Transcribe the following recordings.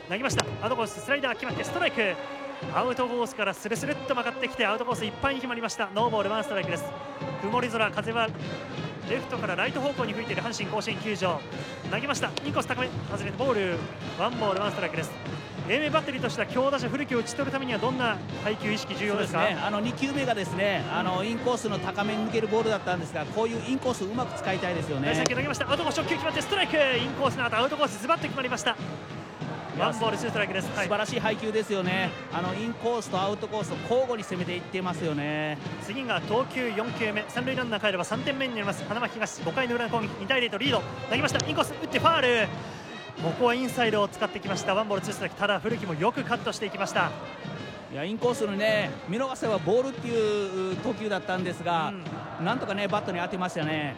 投げました。アウトコーススライダー決まってストライク。アウトコースからスルスルっと曲がってきてアウトコースいっぱいに決まりました。ノーボールワンストライクです。曇り空、風はレフトからライト方向に吹いている阪神甲子園球場。投げました。インコース高め外れてボール。ワンボールワンストライクです。英明バッテリーとしては強打者古木を打ち取るためにはどんな配球意識重要ですか？ そうですね、2球目がですねインコースの高めに抜けるボールだったんですが、こういうインコースをうまく使いたいですよね。 第3球投げました。アウトコース初球決まってストライク。インコースの後アウトコースズバッと決まりました。ワンボールツーストライクです。 素晴らしい配球ですよね。インコースとアウトコースを交互に攻めていってますよね。 次が投球4球目、三塁ランナー帰れば3点目になります。花巻東5回の裏の攻撃2対0とリード。投げました。インコース打ってファール。ここはインサイドを使ってきました。ワンボールツーストライク。ただ古木もよくカットしていきました。 いやインコースのね見逃せばボールっていう投球だったんですが、なんとかねバットに当てましたね。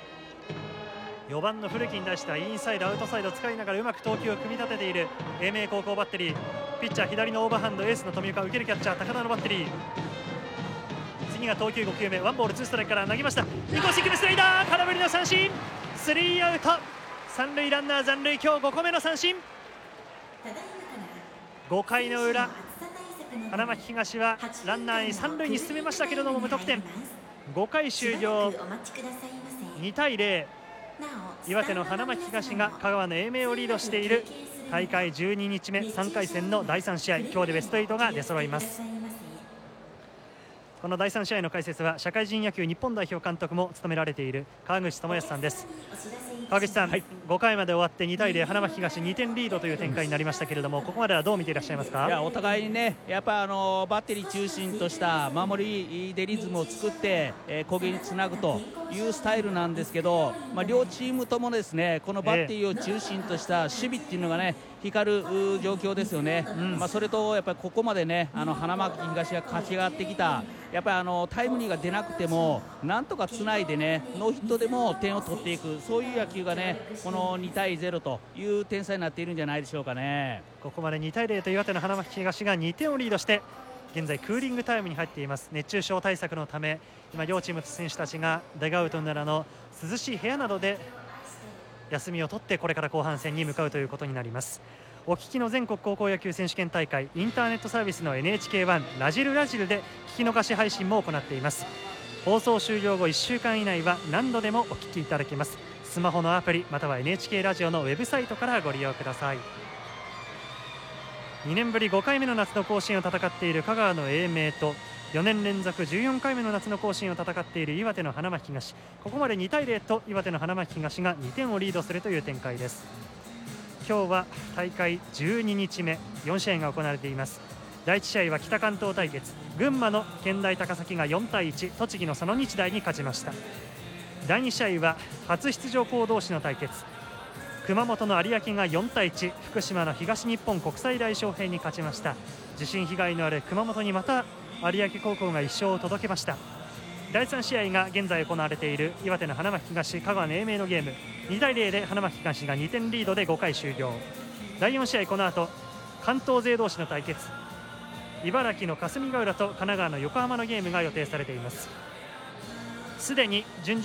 4番の古木に対してはインサイドアウトサイドを使いながらうまく投球を組み立てている英明高校バッテリー。ピッチャー左のオーバーハンドエースの富岡、受けるキャッチャー高田のバッテリー。次が投球5球目、ワンボールツーストライクから投げました。インコース低めスライダー、空振りの三振。スリーアウト。三塁ランナー残塁。今日5個目の三振。5回の裏、花巻東はランナーに三塁に進めましたけれども無得点。5回終了、2対0。岩手の花巻東が香川の英明をリードしている大会12日目3回戦の第3試合。今日でベスト8が出揃います。この第3試合の解説は社会人野球日本代表監督も務められている川口智康さんです。川口さん、5回まで終わって2対0、花巻東2点リードという展開になりましたけれども、ここまではどう見ていらっしゃいますか？ いやお互いにねやっぱバッテリー中心とした守りでリズムを作って、攻撃につなぐというスタイルなんですけど、両チームともですねこのバッテリーを中心とした守備っていうのがね光る状況ですよね。それとやっぱりここまでね花巻東が勝ち上がってきた。やっぱりタイムリーが出なくてもなんとかつないでねノーヒットでも点を取っていく、そういう野球がねこの2対0という点差になっているんじゃないでしょうかね。 ここまで2対0と岩手の花巻東が2点をリードして現在クーリングタイムに入っています。熱中症対策のため今両チーム選手たちがダグアウトなどの涼しい部屋などで休みを取ってこれから後半戦に向かうということになります。お聞きの全国高校野球選手権大会インターネットサービスの NHK1 ラジルラジルで聞き逃し配信も行っています。放送終了後1週間以内は何度でもお聞きいただけます。スマホのアプリまたは NHK ラジオのウェブサイトからご利用ください。2年ぶり5回目の夏の甲子園を戦っている香川の英明と4年連続14回目の夏の甲子園を戦っている岩手の花巻東。ここまで2対0と岩手の花巻東が2点をリードするという展開です。今日は大会12日目4試合が行われています。第1試合は北関東対決、群馬の健大高崎が4対1栃木の佐野日大に勝ちました。第2試合は初出場校同士の対決、熊本の有明が4対1福島の東日本国際大翔平に勝ちました。地震被害のある熊本にまた有明高校が1勝を届けました。第3試合が現在行われている岩手の花巻東香川の英明のゲーム2対0で花巻東が2点リードで5回終了。第4試合この後関東勢同士の対決、茨城の霞ヶ浦と神奈川の横浜のゲームが予定されています。すでに準々